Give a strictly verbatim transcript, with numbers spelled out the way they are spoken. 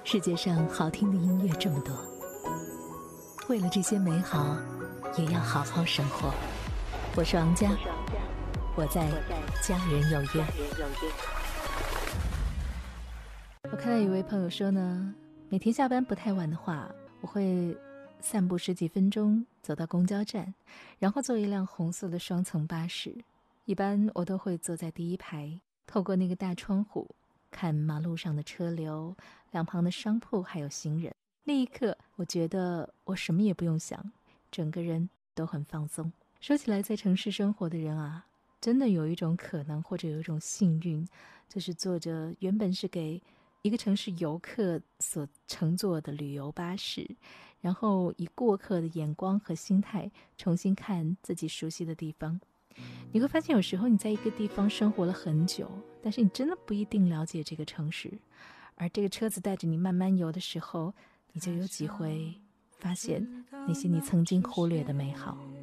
世界上好听的音乐这么多，为了这些美好，也要好好生活。我是王佳，我在家人有约。我看到有位朋友说呢，每天下班不太晚的话，我会散步十几分钟走到公交站，然后坐一辆红色的双层巴士。一般我都会坐在第一排，透过那个大窗户看马路上的车流，两旁的商铺还有行人。那一刻我觉得我什么也不用想，整个人都很放松。说起来，在城市生活的人啊，真的有一种可能，或者有一种幸运，就是坐着原本是给一个城市游客所乘坐的旅游巴士，然后以过客的眼光和心态重新看自己熟悉的地方。你会发现有时候你在一个地方生活了很久，但是你真的不一定了解这个城市，而这个车子带着你慢慢游的时候，你就有机会发现那些你曾经忽略的美好。